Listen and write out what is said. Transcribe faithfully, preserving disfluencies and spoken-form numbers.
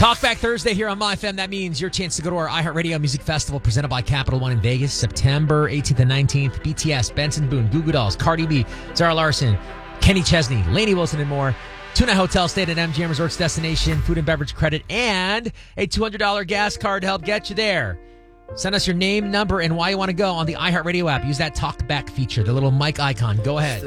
Talkback Thursday here on MyFM. That means your chance to go to our iHeartRadio Music Festival presented by Capital One in Vegas, September eighteenth and nineteenth. B T S, Benson Boone, Goo Goo Dolls, Cardi B, Zara Larson, Kenny Chesney, Lainey Wilson, and more. Two-night hotel stay at an M G M Resorts destination, food and beverage credit, and a two hundred dollars gas card to help get you there. Send us your name, number, and why you want to go on the iHeartRadio app. Use that talkback feature, the little mic icon. Go ahead.